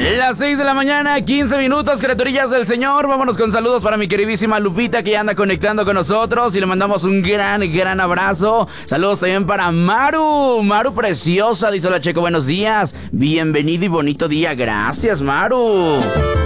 Las 6 de la mañana, 15 minutos, criaturillas del Señor. Vámonos con saludos para mi queridísima Lupita, que ya anda conectando con nosotros, y le mandamos un gran abrazo. Saludos también para Maru preciosa, dice: hola Checo, buenos días, bienvenido y bonito día. Gracias, Maru.